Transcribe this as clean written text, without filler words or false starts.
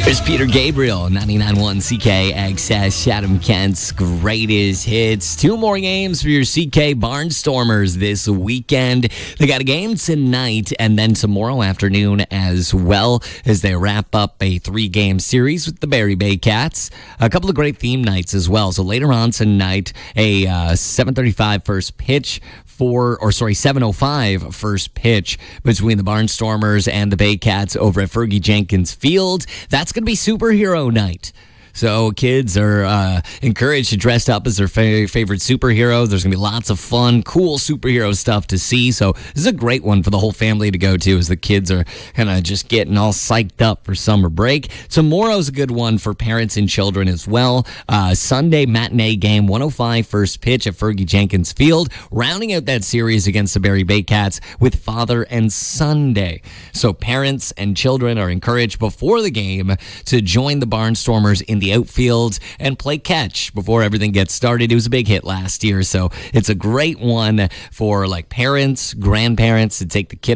There's Peter Gabriel, 99.1 CKXS, Adam Kent's greatest hits. 2 more games for your CK Barnstormers this weekend. They got a game tonight and then tomorrow afternoon as well as they wrap up a 3-game series with the Barrie Bay Cats. A couple of great theme nights as well. So later on tonight, a 7:35 first pitch 7:05 first pitch between the Barnstormers and the Bay Cats over at Fergie Jenkins Field. That's going to be superhero night. So kids are encouraged to dress up as their favorite superheroes. There's going to be lots of fun, cool superhero stuff to see. So this is a great one for the whole family to go to as the kids are kind of just getting all psyched up for summer break. Tomorrow's a good one for parents and children as well. Sunday matinee game, 1:05 first pitch at Fergie Jenkins Field. Rounding out that series against the Barrie Bay Cats with Father and Son Day. So parents and children are encouraged before the game to join the Barnstormers in the outfield and play catch before everything gets started. It was a big hit last year, so it's a great one for like parents, grandparents to take the kid